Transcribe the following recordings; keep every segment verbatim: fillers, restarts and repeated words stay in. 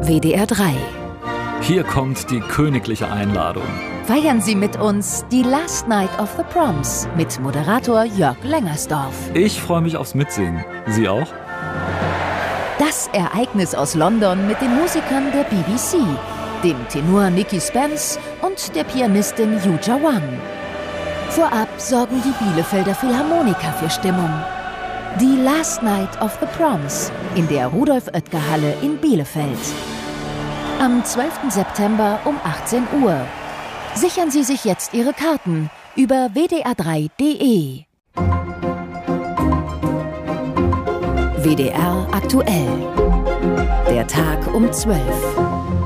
W D R drei. Hier kommt die königliche Einladung. Feiern Sie mit uns die Last Night of the Proms mit Moderator Jörg Lengersdorf. Ich freue mich aufs Mitsingen. Sie auch? Das Ereignis aus London mit den Musikern der B B C, dem Tenor Nicky Spence und der Pianistin Yuja Wang. Vorab sorgen die Bielefelder Philharmoniker für Stimmung. Die Last Night of the Proms in der Rudolf-Oetker-Halle in Bielefeld. Am zwölften September um achtzehn Uhr. Sichern Sie sich jetzt Ihre Karten über w d r drei punkt d e. W D R aktuell. Der Tag um zwölf.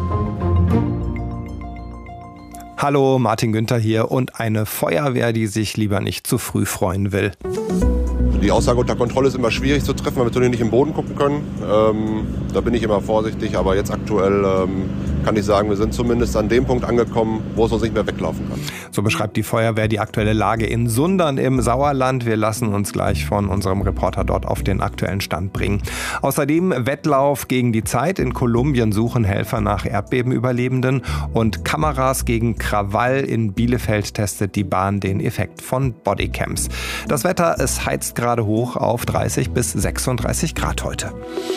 Hallo, Martin Günther hier und eine Feuerwehr, die sich lieber nicht zu früh freuen will. Die Aussage unter Kontrolle ist immer schwierig zu treffen, weil wir natürlich nicht im Boden gucken können. Ähm, da bin ich immer vorsichtig, aber jetzt aktuell ähm, kann ich sagen, wir sind zumindest an dem Punkt angekommen, wo es uns nicht mehr weglaufen kann. So beschreibt die Feuerwehr die aktuelle Lage in Sundern im Sauerland. Wir lassen uns gleich von unserem Reporter dort auf den aktuellen Stand bringen. Außerdem Wettlauf gegen die Zeit. In Kolumbien suchen Helfer nach Erdbebenüberlebenden und Kameras gegen Krawall. In Bielefeld testet die Bahn den Effekt von Bodycams. Das Wetter, es heizt gerade hoch auf dreißig bis sechsunddreißig Grad heute.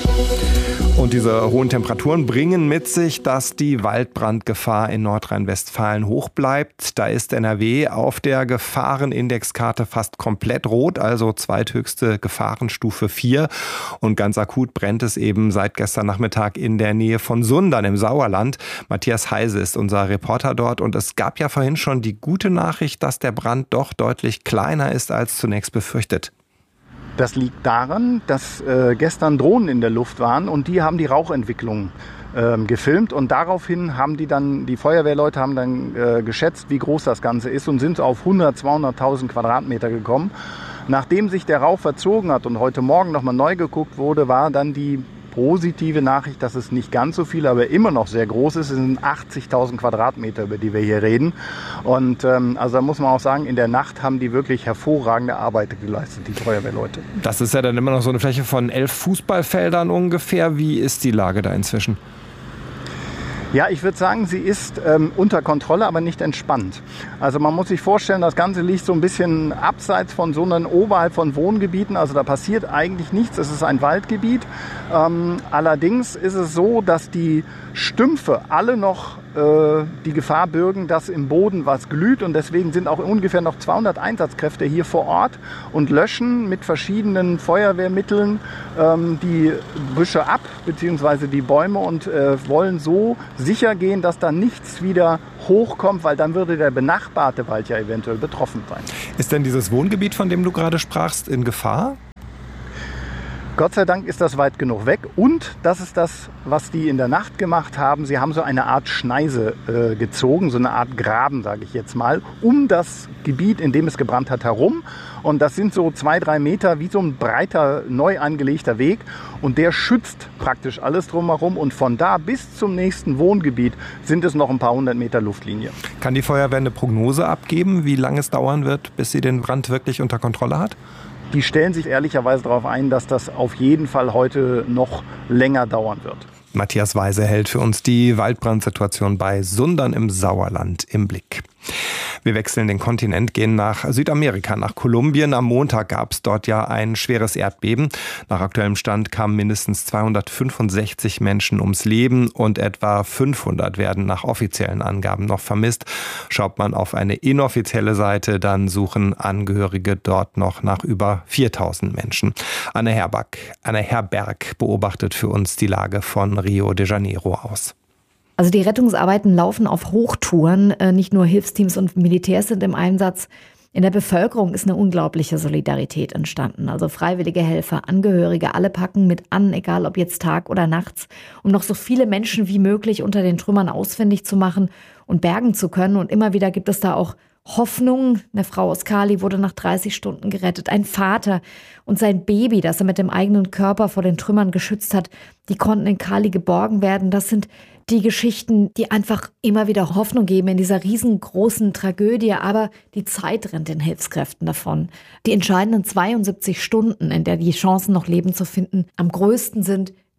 Und diese hohen Temperaturen bringen mit sich, dass die Waldbrandgefahr in Nordrhein-Westfalen hoch bleibt. Da ist N R W auf der Gefahrenindexkarte fast komplett rot, also zweithöchste Gefahrenstufe vier. Und ganz akut brennt es eben seit gestern Nachmittag in der Nähe von Sundern im Sauerland. Matthias Heise ist unser Reporter dort und es gab ja vorhin schon die gute Nachricht, dass der Brand doch deutlich kleiner ist als zunächst befürchtet. Das liegt daran, dass äh, gestern Drohnen in der Luft waren und die haben die Rauchentwicklung äh, gefilmt und daraufhin haben die dann, die Feuerwehrleute haben dann äh, geschätzt, wie groß das Ganze ist und sind auf hundert, zweihunderttausend Quadratmeter gekommen. Nachdem sich der Rauch verzogen hat und heute Morgen nochmal neu geguckt wurde, war dann die positive Nachricht, dass es nicht ganz so viel, aber immer noch sehr groß ist. Es sind achtzigtausend Quadratmeter, über die wir hier reden. Und ähm, also da muss man auch sagen, in der Nacht haben die wirklich hervorragende Arbeit geleistet, die Feuerwehrleute. Das ist ja dann immer noch so eine Fläche von elf Fußballfeldern ungefähr. Wie ist die Lage da inzwischen? Ja, ich würde sagen, sie ist ähm, unter Kontrolle, aber nicht entspannt. Also man muss sich vorstellen, das Ganze liegt so ein bisschen abseits von Sundern, oberhalb von Wohngebieten. Also da passiert eigentlich nichts. Es ist ein Waldgebiet. Ähm, allerdings ist es so, dass die Stümpfe alle noch äh, die Gefahr bürgen, dass im Boden was glüht. Und deswegen sind auch ungefähr noch zweihundert Einsatzkräfte hier vor Ort und löschen mit verschiedenen Feuerwehrmitteln ähm, die Büsche ab, beziehungsweise die Bäume und äh, wollen so sicher gehen, dass da nichts wieder hochkommt, weil dann würde der benachbarte Wald ja eventuell betroffen sein. Ist denn dieses Wohngebiet, von dem du gerade sprachst, in Gefahr? Gott sei Dank ist das weit genug weg und das ist das, was die in der Nacht gemacht haben. Sie haben so eine Art Schneise äh, gezogen, so eine Art Graben, sage ich jetzt mal, um das Gebiet, in dem es gebrannt hat, herum. Und das sind so zwei, drei Meter wie so ein breiter, neu angelegter Weg. Und der schützt praktisch alles drumherum. Und von da bis zum nächsten Wohngebiet sind es noch ein paar hundert Meter Luftlinie. Kann die Feuerwehr eine Prognose abgeben, wie lange es dauern wird, bis sie den Brand wirklich unter Kontrolle hat? Die stellen sich ehrlicherweise darauf ein, dass das auf jeden Fall heute noch länger dauern wird. Matthias Weise hält für uns die Waldbrandsituation bei Sundern im Sauerland im Blick. Wir wechseln den Kontinent, gehen nach Südamerika, nach Kolumbien. Am Montag gab es dort ja ein schweres Erdbeben. Nach aktuellem Stand kamen mindestens zweihundertfünfundsechzig Menschen ums Leben und etwa fünfhundert werden nach offiziellen Angaben noch vermisst. Schaut man auf eine inoffizielle Seite, dann suchen Angehörige dort noch nach über viertausend Menschen. Anne Herberg, Anne Herberg beobachtet für uns die Lage von Rio de Janeiro aus. Also die Rettungsarbeiten laufen auf Hochtouren. Nicht nur Hilfsteams und Militärs sind im Einsatz. In der Bevölkerung ist eine unglaubliche Solidarität entstanden. Also freiwillige Helfer, Angehörige, alle packen mit an, egal ob jetzt Tag oder nachts, um noch so viele Menschen wie möglich unter den Trümmern ausfindig zu machen und bergen zu können. Und immer wieder gibt es da auch Hoffnung. Eine Frau aus Cali wurde nach dreißig Stunden gerettet. Ein Vater und sein Baby, das er mit dem eigenen Körper vor den Trümmern geschützt hat, die konnten in Cali geborgen werden. Das sind die Geschichten, die einfach immer wieder Hoffnung geben in dieser riesengroßen Tragödie. Aber die Zeit rennt den Hilfskräften davon. Die entscheidenden zweiundsiebzig Stunden, in der die Chancen noch Leben zu finden am größten sind,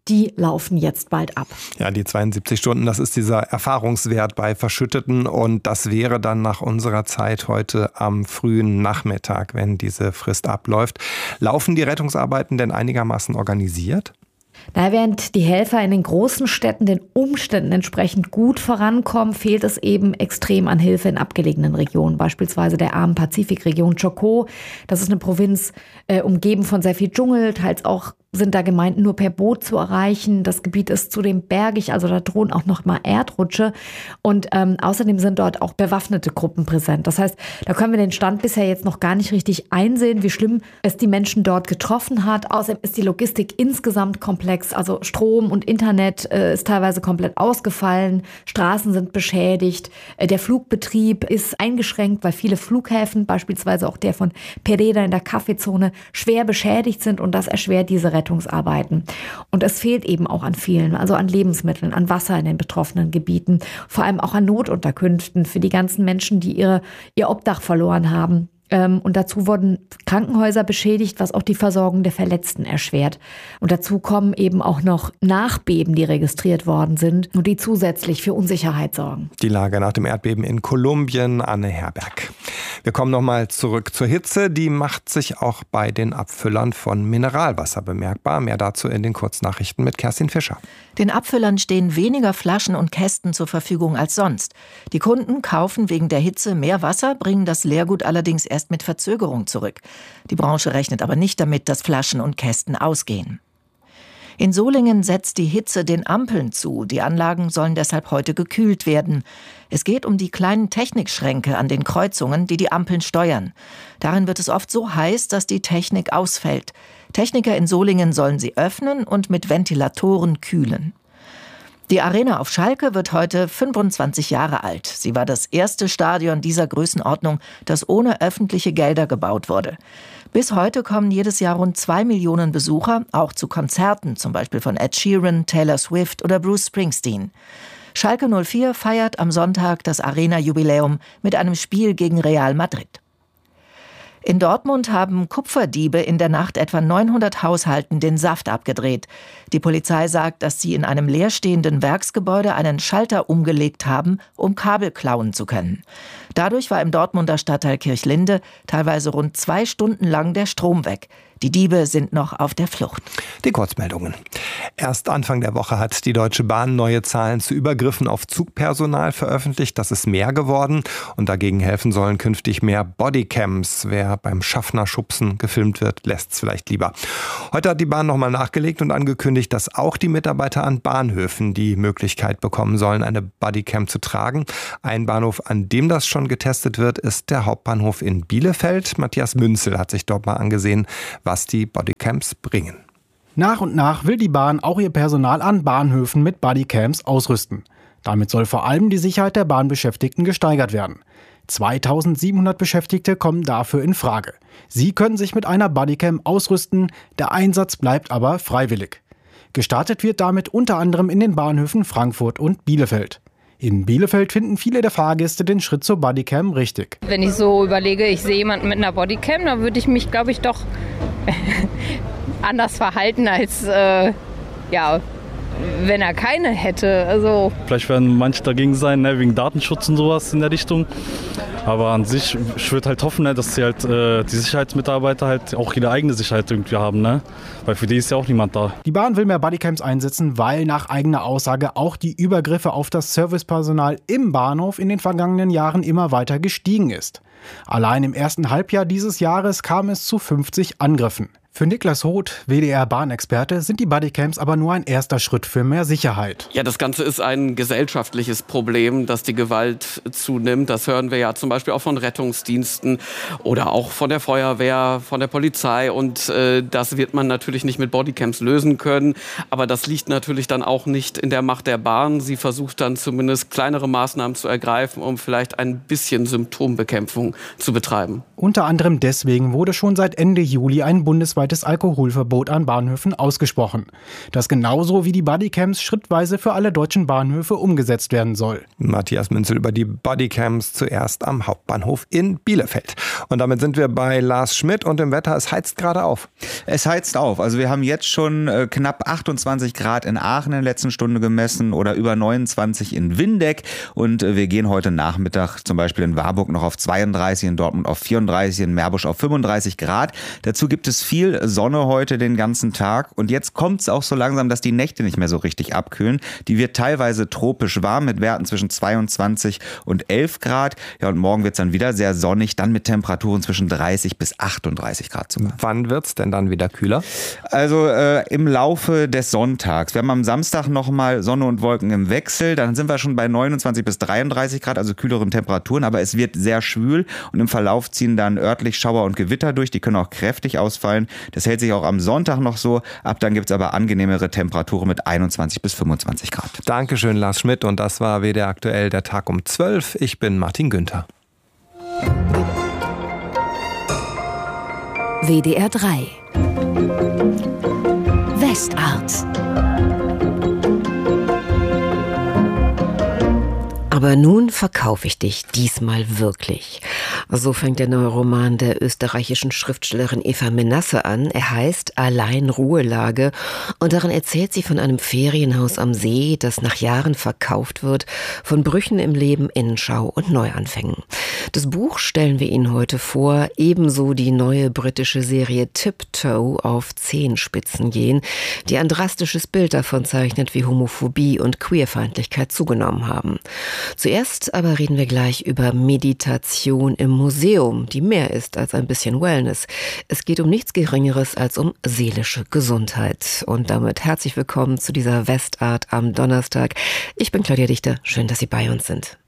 die laufen jetzt bald ab. Ja, die zweiundsiebzig Stunden, das ist dieser Erfahrungswert bei Verschütteten und das wäre dann nach unserer Zeit heute am frühen Nachmittag, wenn diese Frist abläuft. Laufen die Rettungsarbeiten denn einigermaßen organisiert? Na, während die Helfer in den großen Städten den Umständen entsprechend gut vorankommen, fehlt es eben extrem an Hilfe in abgelegenen Regionen, beispielsweise der armen Pazifikregion Chocó. Das ist eine Provinz äh, umgeben von sehr viel Dschungel, teils auch sind da Gemeinden nur per Boot zu erreichen. Das Gebiet ist zudem bergig, also da drohen auch noch mal Erdrutsche. Und ähm, außerdem sind dort auch bewaffnete Gruppen präsent. Das heißt, da können wir den Stand bisher jetzt noch gar nicht richtig einsehen, wie schlimm es die Menschen dort getroffen hat. Außerdem ist die Logistik insgesamt komplex. Also Strom und Internet äh, ist teilweise komplett ausgefallen. Straßen sind beschädigt. Äh, der Flugbetrieb ist eingeschränkt, weil viele Flughäfen, beispielsweise auch der von Pereira in der Kaffeezone, schwer beschädigt sind. Und das erschwert diese Rettung. Rettungsarbeiten. Und es fehlt eben auch an vielen, also an Lebensmitteln, an Wasser in den betroffenen Gebieten, vor allem auch an Notunterkünften für die ganzen Menschen, die ihre, ihr Obdach verloren haben. Und dazu wurden Krankenhäuser beschädigt, was auch die Versorgung der Verletzten erschwert. Und dazu kommen eben auch noch Nachbeben, die registriert worden sind und die zusätzlich für Unsicherheit sorgen. Die Lage nach dem Erdbeben in Kolumbien, Anne Herberg. Wir kommen nochmal zurück zur Hitze. Die macht sich auch bei den Abfüllern von Mineralwasser bemerkbar. Mehr dazu in den Kurznachrichten mit Kerstin Fischer. Den Abfüllern stehen weniger Flaschen und Kästen zur Verfügung als sonst. Die Kunden kaufen wegen der Hitze mehr Wasser, bringen das Leergut allerdings erst mit Verzögerung zurück. Die Branche rechnet aber nicht damit, dass Flaschen und Kästen ausgehen. In Solingen setzt die Hitze den Ampeln zu. Die Anlagen sollen deshalb heute gekühlt werden. Es geht um die kleinen Technikschränke an den Kreuzungen, die die Ampeln steuern. Darin wird es oft so heiß, dass die Technik ausfällt. Techniker in Solingen sollen sie öffnen und mit Ventilatoren kühlen. Die Arena auf Schalke wird heute fünfundzwanzig Jahre alt. Sie war das erste Stadion dieser Größenordnung, das ohne öffentliche Gelder gebaut wurde. Bis heute kommen jedes Jahr rund zwei Millionen Besucher, auch zu Konzerten, zum Beispiel von Ed Sheeran, Taylor Swift oder Bruce Springsteen. Schalke null vier feiert am Sonntag das Arena-Jubiläum mit einem Spiel gegen Real Madrid. In Dortmund haben Kupferdiebe in der Nacht etwa neunhundert Haushalten den Saft abgedreht. Die Polizei sagt, dass sie in einem leerstehenden Werksgebäude einen Schalter umgelegt haben, um Kabel klauen zu können. Dadurch war im Dortmunder Stadtteil Kirchlinde teilweise rund zwei Stunden lang der Strom weg. Die Diebe sind noch auf der Flucht. Die Kurzmeldungen. Erst Anfang der Woche hat die Deutsche Bahn neue Zahlen zu Übergriffen auf Zugpersonal veröffentlicht. Das ist mehr geworden und dagegen helfen sollen künftig mehr Bodycams. Wer beim Schaffnerschubsen gefilmt wird, lässt es vielleicht lieber. Heute hat die Bahn nochmal nachgelegt und angekündigt, dass auch die Mitarbeiter an Bahnhöfen die Möglichkeit bekommen sollen, eine Bodycam zu tragen. Ein Bahnhof, an dem das schon getestet wird, ist der Hauptbahnhof in Bielefeld. Matthias Münzel hat sich dort mal angesehen, was die Bodycams bringen. Nach und nach will die Bahn auch ihr Personal an Bahnhöfen mit Bodycams ausrüsten. Damit soll vor allem die Sicherheit der Bahnbeschäftigten gesteigert werden. zweitausendsiebenhundert Beschäftigte kommen dafür in Frage. Sie können sich mit einer Bodycam ausrüsten, der Einsatz bleibt aber freiwillig. Gestartet wird damit unter anderem in den Bahnhöfen Frankfurt und Bielefeld. In Bielefeld finden viele der Fahrgäste den Schritt zur Bodycam richtig. Wenn ich so überlege, ich sehe jemanden mit einer Bodycam, dann würde ich mich, glaube ich, doch anders verhalten als äh, ja, wenn er keine hätte. Also Vielleicht werden manche dagegen sein, ne, wegen Datenschutz und sowas in der Richtung. Aber an sich, ich würde halt hoffen, ne, dass die, halt, äh, die Sicherheitsmitarbeiter halt auch ihre eigene Sicherheit irgendwie haben. Ne? Weil für die ist ja auch niemand da. Die Bahn will mehr Bodycams einsetzen, weil nach eigener Aussage auch die Übergriffe auf das Servicepersonal im Bahnhof in den vergangenen Jahren immer weiter gestiegen ist. Allein im ersten Halbjahr dieses Jahres kam es zu fünfzig Angriffen. Für Niklas Roth, W D R-Bahnexperte, sind die Bodycams aber nur ein erster Schritt für mehr Sicherheit. Ja, das Ganze ist ein gesellschaftliches Problem, dass die Gewalt zunimmt. Das hören wir ja zum Beispiel auch von Rettungsdiensten oder auch von der Feuerwehr, von der Polizei. Und äh, das wird man natürlich nicht mit Bodycams lösen können. Aber das liegt natürlich dann auch nicht in der Macht der Bahn. Sie versucht dann zumindest kleinere Maßnahmen zu ergreifen, um vielleicht ein bisschen Symptombekämpfung zu betreiben. Unter anderem deswegen wurde schon seit Ende Juli ein bundesweit bundesweites Alkoholverbot an Bahnhöfen ausgesprochen. Das genauso wie die Bodycams schrittweise für alle deutschen Bahnhöfe umgesetzt werden soll. Matthias Münzel über die Bodycams zuerst am Hauptbahnhof in Bielefeld. Und damit sind wir bei Lars Schmidt und im Wetter. Es heizt gerade auf. Es heizt auf. Also wir haben jetzt schon äh, knapp achtundzwanzig Grad in Aachen in der letzten Stunde gemessen oder über neunundzwanzig in Windeck. Und äh, wir gehen heute Nachmittag zum Beispiel in Warburg noch auf zweiunddreißig, in Dortmund auf vierunddreißig, in Meerbusch auf fünfunddreißig Grad. Dazu gibt es viel Sonne heute den ganzen Tag. Und jetzt kommt es auch so langsam, dass die Nächte nicht mehr so richtig abkühlen. Die wird teilweise tropisch warm mit Werten zwischen zweiundzwanzig und elf Grad. Ja, und morgen wird es dann wieder sehr sonnig, dann mit Temperaturen zwischen dreißig bis achtunddreißig Grad sogar. Wann wird es denn dann wieder kühler? Also äh, im Laufe des Sonntags. Wir haben am Samstag nochmal Sonne und Wolken im Wechsel. Dann sind wir schon bei neunundzwanzig bis dreiunddreißig Grad, also kühleren Temperaturen. Aber es wird sehr schwül und im Verlauf ziehen dann örtlich Schauer und Gewitter durch. Die können auch kräftig ausfallen. Das hält sich auch am Sonntag noch so. Ab dann gibt es aber angenehmere Temperaturen mit einundzwanzig bis fünfundzwanzig Grad. Dankeschön, Lars Schmidt. Und das war W D R aktuell, der Tag um zwölf. Ich bin Martin Günther. W D R drei Westart. Aber nun verkaufe ich dich, diesmal wirklich. So fängt der neue Roman der österreichischen Schriftstellerin Eva Menasse an. Er heißt Allein Ruhelage und darin erzählt sie von einem Ferienhaus am See, das nach Jahren verkauft wird, von Brüchen im Leben, Innenschau und Neuanfängen. Das Buch stellen wir Ihnen heute vor, ebenso die neue britische Serie Tiptoe auf Zehenspitzen gehen, die ein drastisches Bild davon zeichnet, wie Homophobie und Queerfeindlichkeit zugenommen haben. Zuerst aber reden wir gleich über Meditation im Museum, die mehr ist als ein bisschen Wellness. Es geht um nichts Geringeres als um seelische Gesundheit. Und damit herzlich willkommen zu dieser Westart am Donnerstag. Ich bin Claudia Dichter, schön, dass Sie bei uns sind.